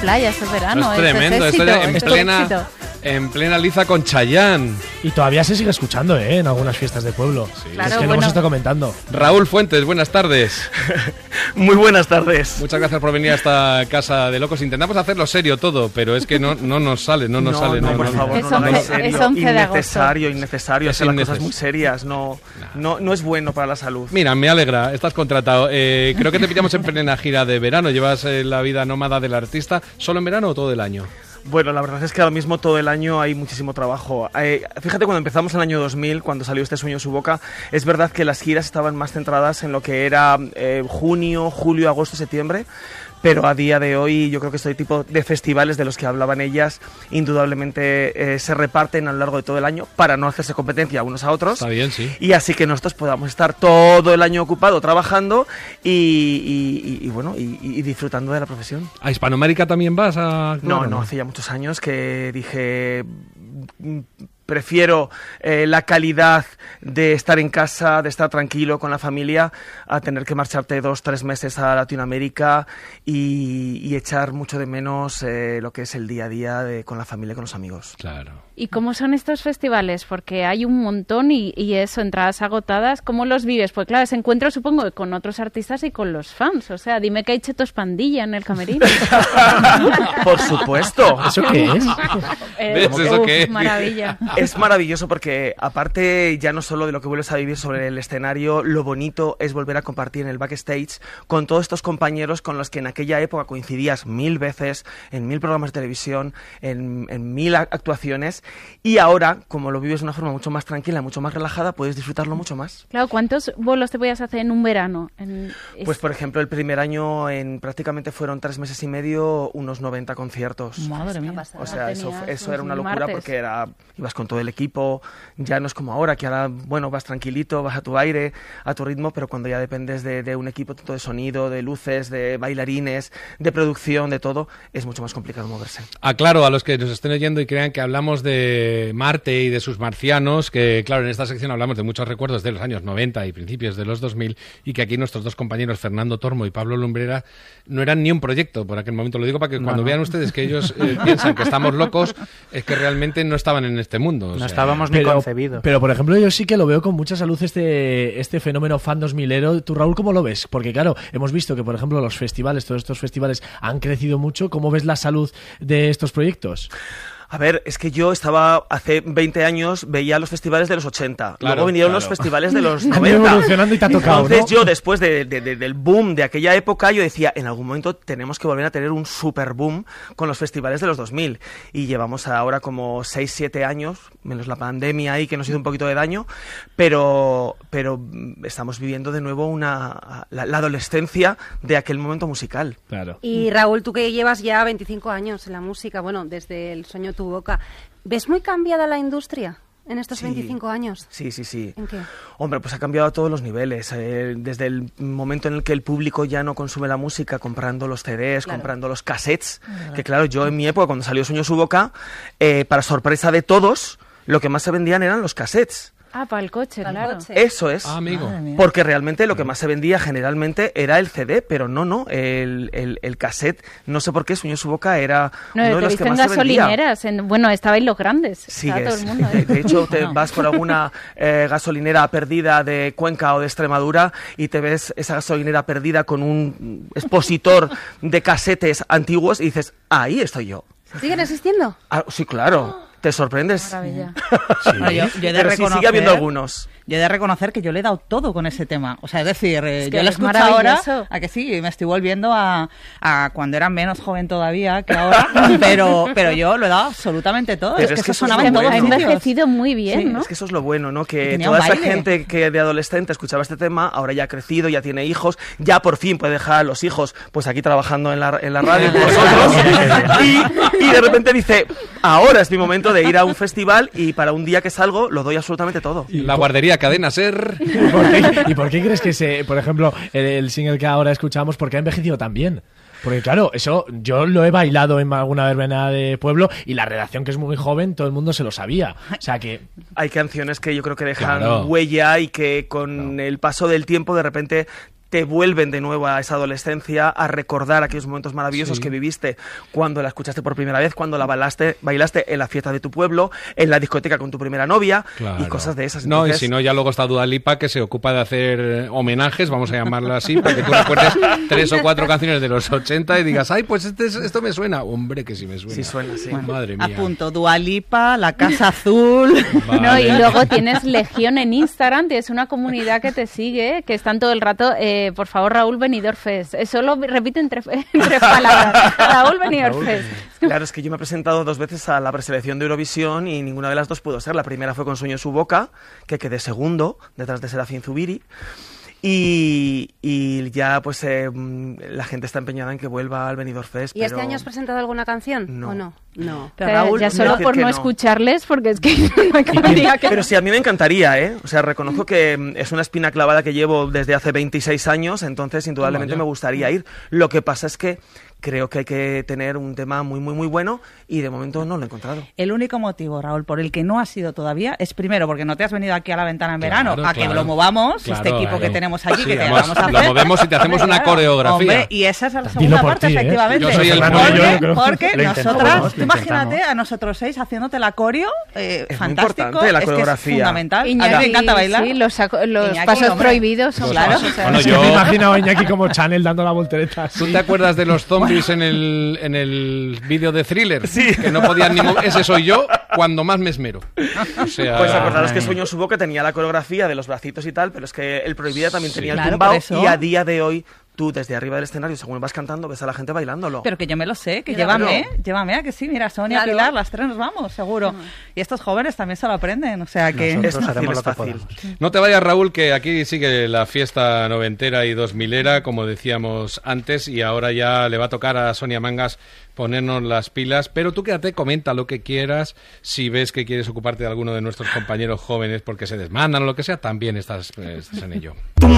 playa, eso es verano. Es tremendo, esto es éxito, en plena liza con Chayanne. Y todavía se sigue escuchando, en algunas fiestas de pueblo. Sí. Claro, es que lo hemos estado comentando. Raúl Fuentes, buenas tardes. Muy buenas tardes. Muchas gracias por venir a esta casa de locos. Intentamos hacerlo serio todo, pero es que no nos sale, no nos sale. No, por favor, Es no lo hagáis 11 serio. de agosto. Innecesario, Es hacer las cosas muy serias. No es bueno para la salud. Mira, me alegra, estás contratado. Creo que te pillamos en plena gira de verano. Llevas la vida nómada del artista. ¿Solo en verano o todo el año? Bueno, la verdad es que ahora mismo todo el año hay muchísimo trabajo. Fíjate, cuando empezamos en el año 2000, cuando salió Este sueño en su boca, es verdad que las giras estaban más centradas en lo que era junio, julio, agosto, septiembre. Pero a día de hoy yo creo que este tipo de festivales de los que hablaban ellas indudablemente se reparten a lo largo de todo el año para no hacerse competencia unos a otros. Está bien, sí. Y así que nosotros podamos estar todo el año ocupado trabajando y disfrutando de la profesión. ¿A Hispanoamérica también vas? No, hace ya muchos años que dije... Prefiero la calidad de estar en casa, de estar tranquilo con la familia, a tener que marcharte 2-3 meses a Latinoamérica y echar mucho de menos lo que es el día a día con la familia y con los amigos. Claro. ¿Y cómo son estos festivales? Porque hay un montón y eso, entradas agotadas. ¿Cómo los vives? Pues claro, ese encuentro supongo que con otros artistas y con los fans. O sea, dime que hay Chetos Pandilla en el camerino. Por supuesto. ¿Eso qué es? ¿Ves eso qué es? Maravilla. Es maravilloso porque, aparte ya no solo de lo que vuelves a vivir sobre el escenario, lo bonito es volver a compartir en el backstage con todos estos compañeros con los que en aquella época coincidías 1000 veces, en 1000 programas de televisión, en 1000 actuaciones, y ahora, como lo vives de una forma mucho más tranquila, mucho más relajada, puedes disfrutarlo mucho más. Claro, ¿cuántos bolos te podías hacer en un verano? Pues, por ejemplo, el primer año prácticamente fueron 3 meses y medio, unos 90 conciertos. Madre mía. O sea, eso era una locura porque ibas con todo el equipo, ya no es como ahora, que ahora, bueno, vas tranquilito, vas a tu aire, a tu ritmo, pero cuando ya dependes de un equipo tanto de sonido, de luces, de bailarines, de producción, de todo, es mucho más complicado moverse. Aclaro a los que nos estén oyendo y crean que hablamos de Marte y de sus marcianos, que claro, en esta sección hablamos de muchos recuerdos de los años 90 y principios de los 2000, y que aquí nuestros dos compañeros, Fernando Tormo y Pablo Lumbrera, no eran ni un proyecto por aquel momento. Lo digo para que cuando vean ustedes que ellos piensan que estamos locos, es que realmente no estaban en este mundo. No estábamos ni concebidos. Pero, por ejemplo, yo sí que lo veo con mucha salud este fenómeno fan 2000ero. ¿Tú, Raúl, cómo lo ves? Porque, claro, hemos visto que, por ejemplo, los festivales, todos estos festivales han crecido mucho. ¿Cómo ves la salud de estos proyectos? A ver, es que yo estaba hace 20 años, veía los festivales de los 80, luego vinieron los festivales de los 90. Evolucionando y te ha tocado, entonces, ¿no? yo, después del boom de aquella época, yo decía, en algún momento tenemos que volver a tener un super boom con los festivales de los 2000. Y llevamos ahora como 6-7 años, menos la pandemia ahí que nos hizo un poquito de daño, pero estamos viviendo de nuevo la adolescencia de aquel momento musical. Claro. Y Raúl, tú que llevas ya 25 años en la música, bueno, desde El sueño tu boca, ¿ves muy cambiada la industria en estos 25 años? Sí. ¿En qué? Hombre, pues ha cambiado a todos los niveles. Desde el momento en el que el público ya no consume la música comprando los CDs, comprando los cassettes, que claro, yo en mi época, cuando salió Sueño su boca, para sorpresa de todos, lo que más se vendían eran los cassettes. Ah, para el coche, claro. Eso es. Ah, amigo. Porque realmente lo que más se vendía generalmente era el CD, pero no, el cassette, no sé por qué, Sueño su boca era no, uno de los que más en se vendía. gasolineras, bueno, estaba en los grandes. Sí, todo el mundo, de hecho, te vas por alguna gasolinera perdida de Cuenca o de Extremadura y te ves esa gasolinera perdida con un expositor de casetes antiguos y dices, ahí estoy yo. ¿Siguen existiendo? Ah, sí, claro. Te sorprendes. Maravilla. Sí. Bueno, yo he de pero reconocer, sí sigue habiendo algunos. Yo he de reconocer que yo le he dado todo con ese tema. O sea, es decir, que yo lo es escucho ahora, maravilloso. a que sí, me estoy volviendo a cuando era menos joven todavía que ahora, pero yo lo he dado absolutamente todo. Pero es que eso eso es sonaba lo en todos Ha bueno. sitios. envejecido muy bien, Sí, ¿no? Es que eso es lo bueno, ¿no? Que tenía toda un esa baile. gente que de adolescente escuchaba este tema, ahora ya ha crecido, ya tiene hijos, ya por fin puede dejar a los hijos pues aquí trabajando en la radio con nosotros y de repente dice, ahora es mi momento de ir a un festival y para un día que salgo lo doy absolutamente todo. La guardería Cadena Ser. ¿Y por qué crees que por ejemplo, el single que ahora escuchamos, por qué ha envejecido tan bien? Porque claro, eso yo lo he bailado en alguna verbena de pueblo y la redacción, que es muy joven, todo el mundo se lo sabía. O sea que... Hay canciones que yo creo que dejan huella y que con el paso del tiempo de repente te vuelven de nuevo a esa adolescencia, a recordar aquellos momentos maravillosos que viviste cuando la escuchaste por primera vez, cuando la bailaste en la fiesta de tu pueblo, en la discoteca con tu primera novia y cosas de esas. Entonces, y si no, ya luego está Dua Lipa, que se ocupa de hacer homenajes, vamos a llamarla así, para que tú recuerdes 3 o 4 canciones de los 80 y digas, ay, pues esto me suena. Hombre, que sí me suena. Sí suena, sí. Bueno, madre mía. Apunto, Dua Lipa, La Casa Azul. Vale. No, y luego tienes Legión en Instagram, tienes una comunidad que te sigue, que están todo el rato, por favor, Raúl Benidorm Fest. Solo repiten tres palabras. Raúl Benidorm Fest. Claro, es que yo me he presentado 2 veces a la preselección de Eurovisión y ninguna de las 2 pudo ser. La primera fue con Sueño en su boca, que quedé segundo, detrás de Serafín Zubiri. Y ya pues la gente está empeñada en que vuelva al Benidorm Fest. ¿Y este año has presentado alguna canción No. o no? No. Pero Raúl, ya solo por no escucharles, porque es que no me cabería que... Pero sí, a mí me encantaría, ¿eh? O sea, reconozco que es una espina clavada que llevo desde hace 26 años, entonces indudablemente me gustaría ir. Lo que pasa es que creo que hay que tener un tema muy, muy, muy bueno y de momento no lo he encontrado. El único motivo, Raúl, por el que no has sido todavía es primero porque no te has venido aquí a la ventana en verano a que lo movamos, este equipo que tenemos aquí, que te vamos a hacer. Lo movemos y te hacemos una coreografía. Hombre, y esa es la segunda parte, efectivamente. Yo soy el porque nosotras, tú imagínate a nosotros 6 haciéndote la coreo, fantástico, la es coreografía. que es fundamental. Iñaki, a mí me encanta bailar. Sí, los Iñaki, pasos hombre. prohibidos son Claro. pasos, o sea, Bueno, Yo me imagino a Iñaki como Chanel dando la voltereta. ¿Tú te acuerdas de los zombies en el vídeo de Thriller? Sí. Que no podían ni mover. Ese soy yo cuando más me esmero. O sea, Pues acordaros que Sueño en su boca tenía la coreografía de los bracitos y tal, pero es que el Prohibida también tenía el Claro, tumbao por eso. y a día de hoy tú desde arriba del escenario, según vas cantando, ves a la gente bailándolo. Pero que yo me lo sé, que Claro. llévame a que sí, mira, Sonia, Claro. Pilar, las 3 nos vamos, seguro. Y estos jóvenes también se lo aprenden, o sea que... Es fácil, es fácil. no te vayas, Raúl, que aquí sigue la fiesta noventera y 2000era, como decíamos antes, y ahora ya le va a tocar a Sonia Mangas ponernos las pilas, pero tú quédate, comenta lo que quieras, si ves que quieres ocuparte de alguno de nuestros compañeros jóvenes porque se desmandan o lo que sea, también estás en ello.